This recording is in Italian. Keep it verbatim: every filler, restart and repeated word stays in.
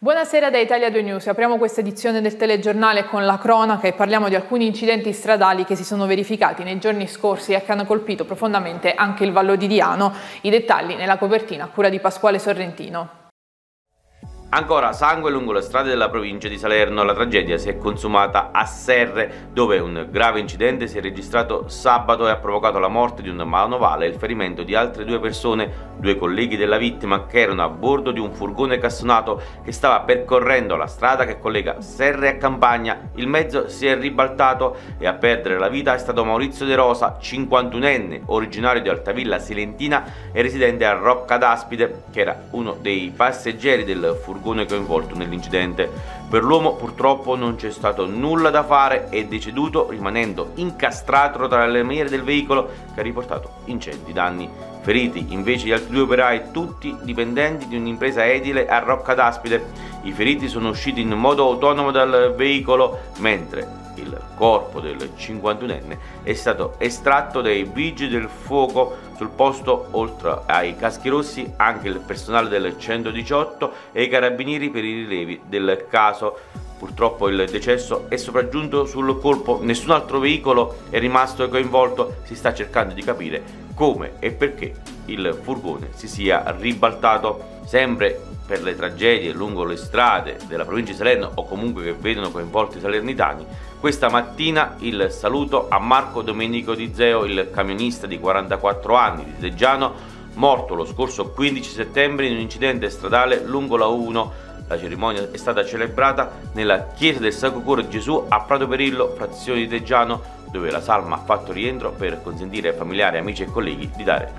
Buonasera da Italia due News, apriamo questa edizione del telegiornale con la cronaca e parliamo di alcuni incidenti stradali che si sono verificati nei giorni scorsi e che hanno colpito profondamente anche il Vallo di Diano. I dettagli nella copertina a cura di Pasquale Sorrentino. Ancora sangue lungo le strade della provincia di Salerno. La tragedia si è consumata a Serre, dove un grave incidente si è registrato sabato e ha provocato la morte di un manovale e il ferimento di altre due persone, due colleghi della vittima che erano a bordo di un furgone cassonato che stava percorrendo la strada che collega Serre a Campagna. Il mezzo si è ribaltato e a perdere la vita è stato Maurizio De Rosa, cinquantunenne, originario di Altavilla Silentina e residente a Rocca d'Aspide, che era uno dei passeggeri del furgone coinvolto nell'incidente. Per l'uomo purtroppo non c'è stato nulla da fare, è deceduto rimanendo incastrato tra le lamiere del veicolo che ha riportato ingenti danni. Feriti invece gli altri due operai, tutti dipendenti di un'impresa edile a Rocca d'Aspide. I feriti sono usciti in modo autonomo dal veicolo, mentre il corpo del cinquantunenne è stato estratto dai vigili del fuoco. Sul posto, oltre ai caschi rossi, anche il personale del centodiciotto e i carabinieri per i rilevi del caso. Purtroppo il decesso è sopraggiunto sul colpo, nessun altro veicolo è rimasto coinvolto. Si sta cercando di capire come e perché il furgone si sia ribaltato. Sempre per le tragedie lungo le strade della provincia di Salerno o comunque che vedono coinvolti i salernitani, questa mattina il saluto a Marco Domenico Di Zeo, il camionista di quarantaquattro anni di Teggiano, morto lo scorso quindici settembre in un incidente stradale lungo la U uno. La cerimonia è stata celebrata nella chiesa del Sacro Cuore di Gesù a Prato Perillo, frazione di Teggiano, dove la salma ha fatto rientro per consentire ai familiari, amici e colleghi di dare